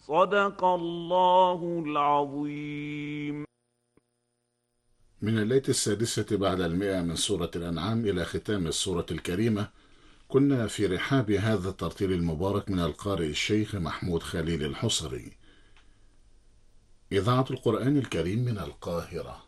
صدق الله العظيم. من الليلة السادسة بعد 100 من سورة الأنعام إلى ختام السورة الكريمة، كنا في رحاب هذا الترتيل المبارك من القارئ الشيخ محمود خليل الحصري. إذاعة القرآن الكريم من القاهرة.